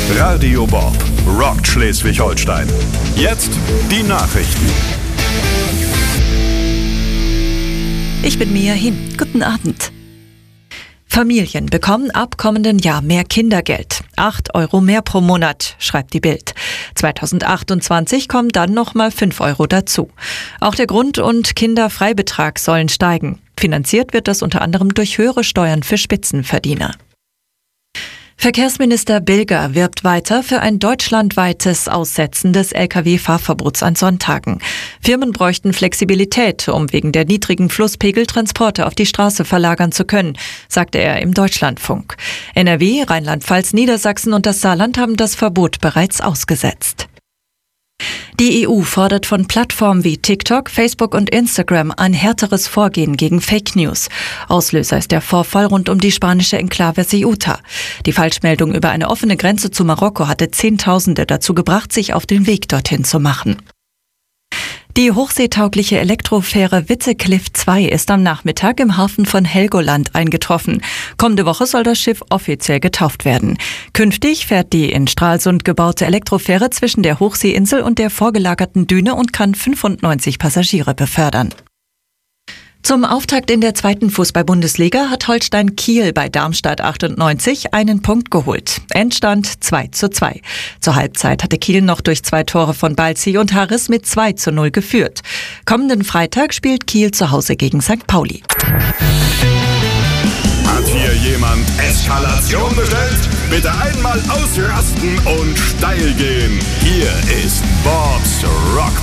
Radio Bob rockt Schleswig-Holstein. Jetzt die Nachrichten. Ich bin Mia Hin. Guten Abend. Familien bekommen ab kommenden Jahr mehr Kindergeld. 8 € mehr pro Monat, schreibt die Bild. 2028 kommen dann nochmal 5 € dazu. Auch der Grund- und Kinderfreibetrag sollen steigen. Finanziert wird das unter anderem durch höhere Steuern für Spitzenverdiener. Verkehrsminister Bilger wirbt weiter für ein deutschlandweites Aussetzen des Lkw-Fahrverbots an Sonntagen. Firmen bräuchten Flexibilität, um wegen der niedrigen Flusspegel Transporte auf die Straße verlagern zu können, sagte er im Deutschlandfunk. NRW, Rheinland-Pfalz, Niedersachsen und das Saarland haben das Verbot bereits ausgesetzt. Die EU fordert von Plattformen wie TikTok, Facebook und Instagram ein härteres Vorgehen gegen Fake News. Auslöser ist der Vorfall rund um die spanische Enklave Ceuta. Die Falschmeldung über eine offene Grenze zu Marokko hatte Zehntausende dazu gebracht, sich auf den Weg dorthin zu machen. Die hochseetaugliche Elektrofähre Wittekliff 2 ist am Nachmittag im Hafen von Helgoland eingetroffen. Kommende Woche soll das Schiff offiziell getauft werden. Künftig fährt die in Stralsund gebaute Elektrofähre zwischen der Hochseeinsel und der vorgelagerten Düne und kann 95 Passagiere befördern. Zum Auftakt in der 2. Fußball-Bundesliga hat Holstein Kiel bei Darmstadt 98 einen Punkt geholt. Endstand 2:2. Zur Halbzeit hatte Kiel noch durch 2 Tore von Balzi und Harris mit 2:0 geführt. Kommenden Freitag spielt Kiel zu Hause gegen St. Pauli. Hat hier jemand Eskalation bestellt? Bitte einmal ausrasten und steil gehen. Hier ist Bobs Rock